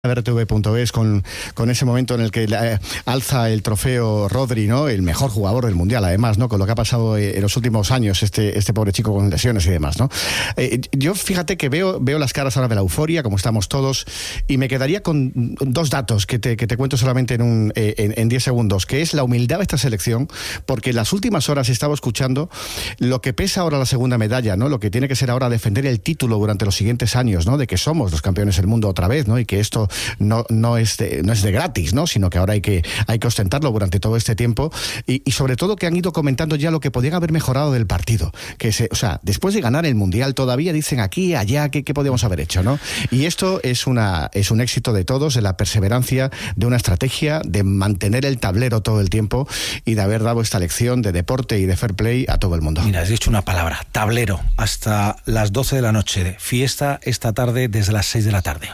RTV.es con ese momento en el que alza el trofeo Rodri, ¿no? El mejor jugador del mundial, además, ¿no? Con lo que ha pasado en los últimos años este pobre chico con lesiones y demás, ¿no? Yo fíjate que veo las caras ahora de la euforia, como estamos todos, y me quedaría con dos datos que te cuento solamente en 10 segundos, que es la humildad de esta selección, porque en las últimas horas he estado escuchando lo que pesa ahora la segunda medalla, ¿no? Lo que tiene que ser ahora defender el título durante los siguientes años, ¿no? De que somos los campeones del mundo otra vez, ¿no? Y que esto no es de gratis, ¿no? Sino que ahora hay que ostentarlo durante todo este tiempo y sobre todo que han ido comentando ya lo que podían haber mejorado del partido, después de ganar el mundial todavía dicen aquí, allá, ¿qué podíamos haber hecho, ¿no? Y esto es un éxito de todos, de la perseverancia, de una estrategia, de mantener el tablero todo el tiempo y de haber dado esta lección de deporte y de fair play a todo el mundo. Mira, has dicho una palabra, tablero, hasta las 12 de la noche, fiesta esta tarde desde las 6 de la tarde.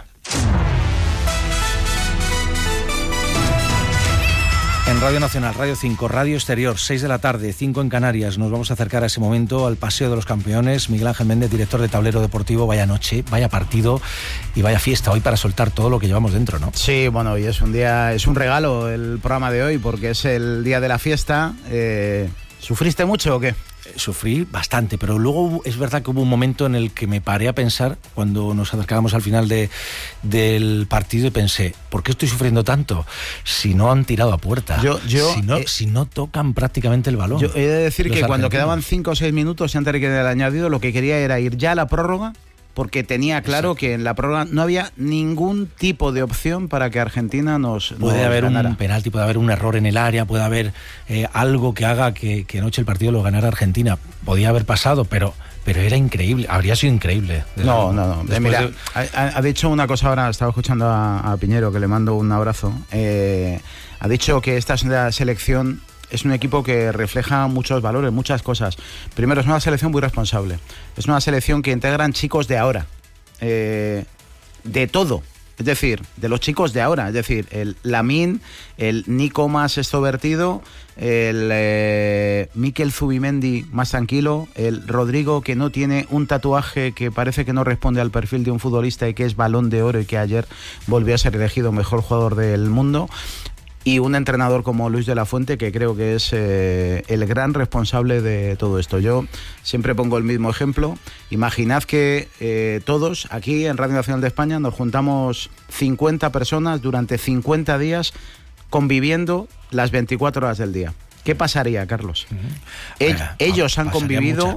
En Radio Nacional, Radio 5, Radio Exterior, 6 de la tarde, 5 en Canarias. Nos vamos a acercar a ese momento, al Paseo de los Campeones. Miguel Ángel Méndez, director de Tablero Deportivo. Vaya noche, vaya partido y vaya fiesta hoy para soltar todo lo que llevamos dentro, ¿no? Sí, bueno, hoy es un regalo el programa de hoy porque es el día de la fiesta. ¿Sufriste mucho o qué? Sufrí bastante, pero luego es verdad que hubo un momento en el que me paré a pensar cuando nos acercábamos al final del partido y pensé, ¿por qué estoy sufriendo tanto? Si no han tirado a puerta, si no tocan prácticamente el balón. Yo he de decir que cuando quedaban 5 o 6 minutos antes de que del añadido, lo que quería era ir ya a la prórroga, porque tenía claro que en la prórroga no había ningún tipo de opción para que Argentina nos puede haber ganara. Un penalti, puede haber un error en el área, puede haber algo que haga que anoche el partido lo ganara Argentina. Podía haber pasado, pero era increíble, habría sido increíble. No. Mira, ha dicho una cosa ahora, estaba escuchando a Piñero, que le mando un abrazo. Ha dicho que esta es una selección... Es un equipo que refleja muchos valores, muchas cosas. Primero, es una selección muy responsable. Es una selección que integran chicos de ahora. De todo. Es decir, de los chicos de ahora. Es decir, el Lamine, el Nico más extrovertido, el Mikel Zubimendi más tranquilo, el Rodrigo que no tiene un tatuaje que parece que no responde al perfil de un futbolista y que es Balón de Oro y que ayer volvió a ser elegido mejor jugador del mundo. Y un entrenador como Luis de la Fuente, que creo que es el gran responsable de todo esto. Yo siempre pongo el mismo ejemplo. Imaginad que todos aquí en Radio Nacional de España nos juntamos 50 personas durante 50 días conviviendo las 24 horas del día. ¿Qué pasaría, Carlos? Ellos han convivido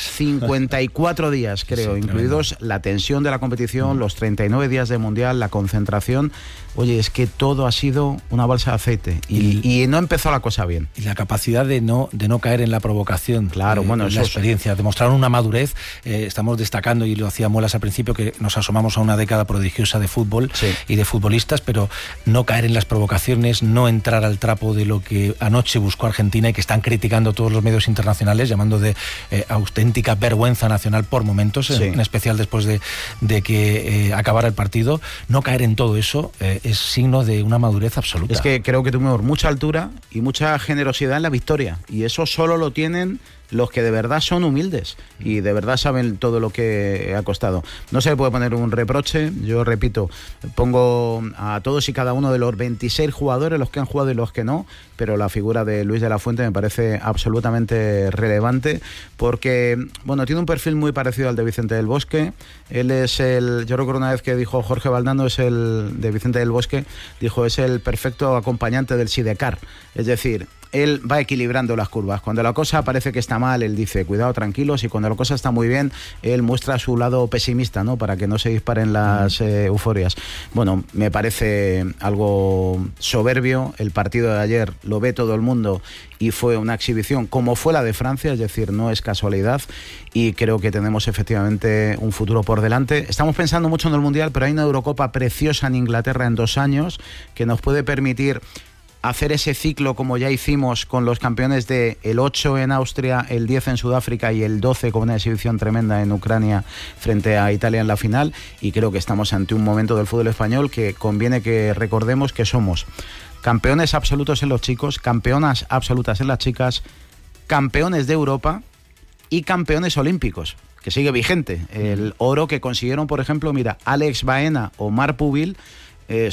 54 días, creo, sí, incluidos tremendo. La tensión de la competición, los 39 días de Mundial, la concentración. Oye, es que todo ha sido una balsa de aceite y no empezó la cosa bien. Y la capacidad de no caer en la provocación. Claro, bueno, la experiencia. Demostraron una madurez. Estamos destacando, y lo hacía Muelas al principio, que nos asomamos a una década prodigiosa de fútbol y de futbolistas, pero no caer en las provocaciones, no entrar al trapo de lo que anoche buscó Argentina y que están criticando todos los medios internacionales, llamando de auténtica vergüenza nacional por momentos, en especial después de que acabara el partido. No caer en todo eso es signo de una madurez absoluta. Es que creo que tuvimos mucha altura y mucha generosidad en la victoria, y eso solo lo tienen los que de verdad son humildes y de verdad saben todo lo que ha costado. No se le puede poner un reproche. Yo repito, pongo a todos y cada uno de los 26 jugadores, los que han jugado y los que no, pero la figura de Luis de la Fuente me parece absolutamente relevante porque, bueno, tiene un perfil muy parecido al de Vicente del Bosque. Él es yo recuerdo una vez que dijo Jorge Valdano, es el de Vicente del Bosque, dijo, es el perfecto acompañante del sidecar. Es decir, él va equilibrando las curvas. Cuando la cosa parece que está mal, él dice, cuidado, tranquilos, y cuando la cosa está muy bien, él muestra su lado pesimista, ¿no? Para que no se disparen las euforias. Bueno, me parece algo soberbio. El partido de ayer lo ve todo el mundo y fue una exhibición como fue la de Francia, es decir, no es casualidad, y creo que tenemos efectivamente un futuro por delante. Estamos pensando mucho en el Mundial, pero hay una Eurocopa preciosa en Inglaterra en 2 años que nos puede permitir hacer ese ciclo como ya hicimos con los campeones de el 8 en Austria, el 10 en Sudáfrica y el 12 con una exhibición tremenda en Ucrania frente a Italia en la final, y creo que estamos ante un momento del fútbol español que conviene que recordemos que somos campeones absolutos en los chicos, campeonas absolutas en las chicas, campeones de Europa y campeones olímpicos, que sigue vigente. El oro que consiguieron, por ejemplo, mira, Alex Baena o Marc Pubil,